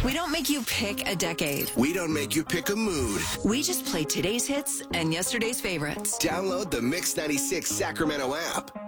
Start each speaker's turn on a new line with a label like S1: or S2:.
S1: We don't make you pick a decade.
S2: We don't make you pick a mood.
S1: We just play today's hits and yesterday's favorites.
S2: Download the Mix 96 Sacramento app.